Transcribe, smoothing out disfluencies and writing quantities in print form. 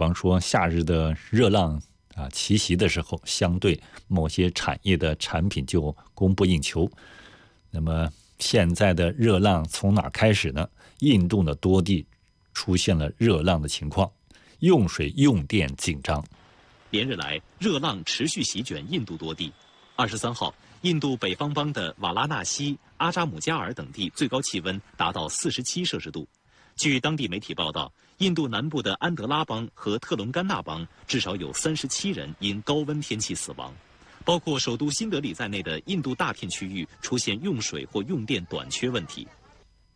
方说夏日的热浪奇袭的时候，相对某些产业的产品就供不应求。那么现在的热浪从哪儿开始呢？印度的多地出现了热浪的情况，用水用电紧张。 连日来，热浪持续席卷印度多地。23号，印度北方邦的瓦拉纳西、阿扎姆加尔等地最高气温达到47摄氏度。据当地媒体报道，印度南部的安德拉邦和特伦甘纳邦至少有37人因高温天气死亡，包括首都新德里在内的印度大片区域出现用水或用电短缺问题。